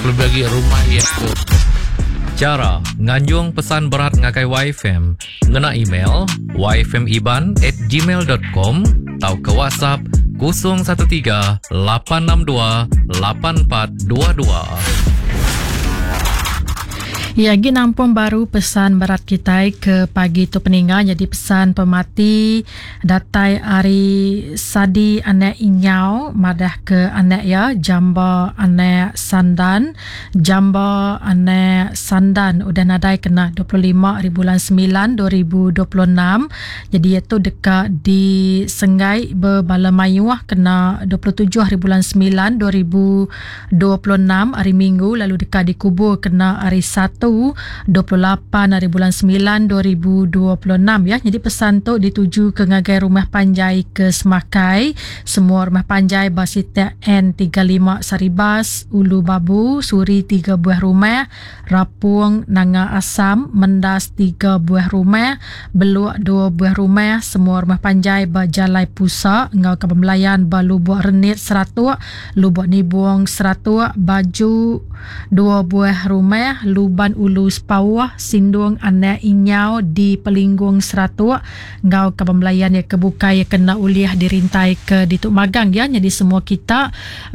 Pelbagi rumah yang tu. Cara nganjung pesan berat ngakai YFM ngena email yfmiban@gmail.com atau ke WhatsApp 013 862 8422. Ya, lagi nampung baru pesan berat kita ke pagi tu peningan. Jadi pesan pemati datai Ari Sadi anak Inyau madah ke anak ya jamba anak Sandan jamba anak Sandan udah nadai kena 25 hari bulan 9 2026. Jadi itu dekat di Sengai Berbala Mayuah kena 27 hari bulan 9 2026 hari Minggu. Lalu dekat dikubur kena hari 1 28 hari bulan 9 2026 ya. Jadi pesan tu dituju ke ngagai rumah panjai ke Semakai. Semua rumah panjai Basita N35 Saribas, Ulu Babu, Suri 3 buah rumah, Rapung Nanga Asam, Mendas 3 buah rumah, Beluak 2 buah rumah. Semua rumah panjai Bajalai Pusa, Ngau Kabamelayan Balubuk Renit 100, Lubuk Nibuang 100, Baju 2 buah rumah, Luban Ulu Sepawah, Sindung anak Inyau di Pelinggung 100, Ngau Kabamelayan ya kebukai ya kena uliah dirintai ke Dituk Magang ya. Jadi semua kita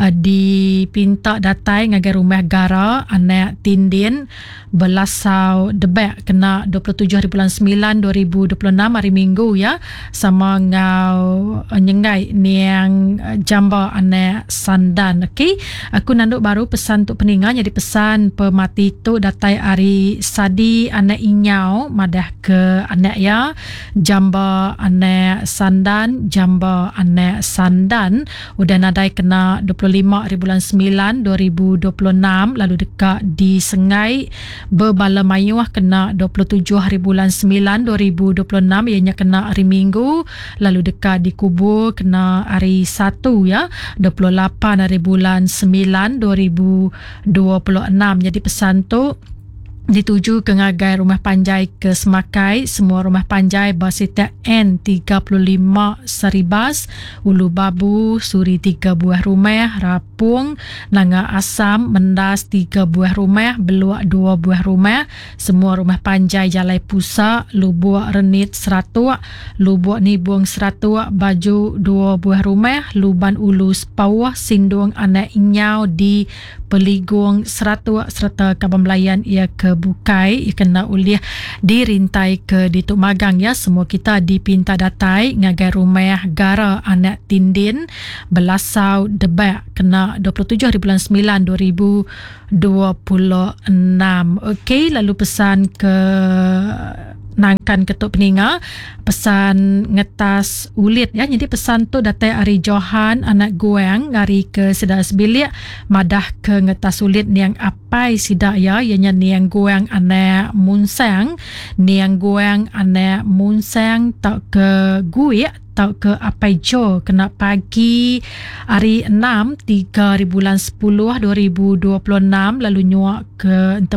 dipinta datai ngagai rumah gara anak Tindin Belasau Debek kena 27 hari bulan 9 2026 hari Minggu ya. Sama ngau nyengai niang jamba anak Sandan. Okey, aku nanduk baru pesan untuk peningan. Jadi pesan pemati tu datai Ari Sadi anak Inyau madah ke anak ya jamba anak Sandan jamba anak Sandan udah nadai kena 25 hari bulan 9 2026. Lalu dekat di Sengai Berbala Mayuah kena 27 hari bulan 9 2026 ianya kena hari Minggu. Lalu dekat di Kubur kena hari 1 ya 28 hari bulan 9 2026. Jadi pesan tu dituju ke ngagai rumah panjai ke Semakai. Semua rumah panjai Basita N35 Saribas, Ulu Babu, Suri 3 buah rumah, Rapung Nanga Asam, Mendas 3 buah rumah, Beluak 2 buah rumah. Semua rumah panjai Jalai Pusa, Lubuk Renit 100, Lubuk Nibuang 100, Baju 2 buah rumah, Luban Ulu Sepawah, Sindung anak Inyau di Peligung 100 serta Kabamelayan ia kebukai ia kena uliah dirintai ke Dituk Magang ya. Semua kita dipinta datai ngagai rumah gara anak Tindin Belasau Debek kena 27 hari bulan 9 2026. Okey, lalu pesan ke nangkan ketuk peninga pesan ngetas ulit ya. Jadi pesan tu datai Ari Johan anak Guang ngari ke Sedak Sebilik madah ke ngetas ulit niang apai sidak ya. Ianya niang Guang anak Munsang, niang Guang anak Munsang tak ke Guik tau ke Apai Jo kena pagi hari 6 3 bulan 10 2026. Lalu nyuak ke